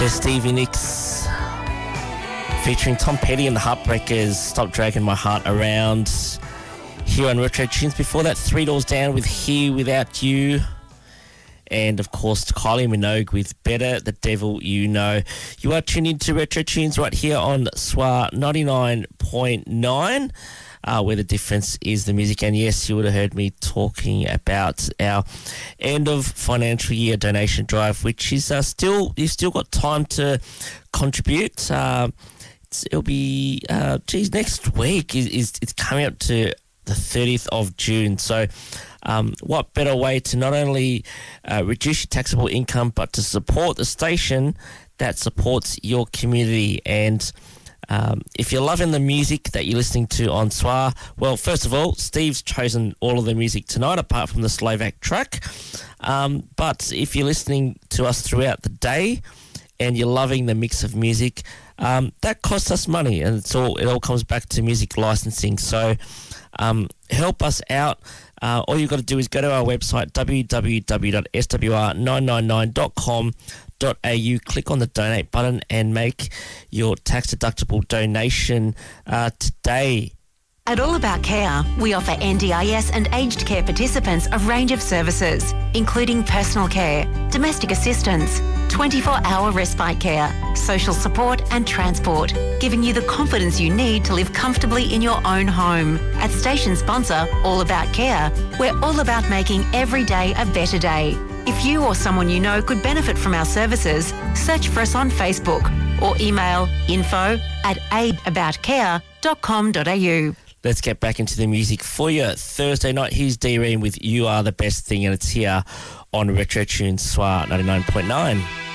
Stevie Nicks featuring Tom Petty and the Heartbreakers, Stop Dragging My Heart Around, here on Retro Tunes. Before that, Three Doors Down with Here Without You, and of course Kylie Minogue with Better the Devil You Know. You are tuned into Retro Tunes right here on SWA 99.9. Where the difference is the music. And yes, you would have heard me talking about our end of financial year donation drive, which is you've still got time to contribute. It'll be next week it's coming up to the 30th of June. So what better way to not only reduce your taxable income, but to support the station that supports your community. And if you're loving the music that you're listening to on SWA, well, first of all, Steve's chosen all of the music tonight, apart from the Slovak track. But if you're listening to us throughout the day and you're loving the mix of music, that costs us money, and it all comes back to music licensing. So help us out. All you've got to do is go to our website, www.swr999.com.au, click on the donate button and make your tax-deductible donation today. At All About Care, we offer NDIS and aged care participants a range of services, including personal care, domestic assistance, 24-hour respite care, social support and transport, giving you the confidence you need to live comfortably in your own home. At station sponsor All About Care, we're all about making every day a better day. If you or someone you know could benefit from our services, search for us on Facebook or email info@aidaboutcare.com.au. Let's get back into the music for you. Thursday night, here's D-Ream with You Are the Best Thing, and it's here on Retro Tunes SWA 99.9.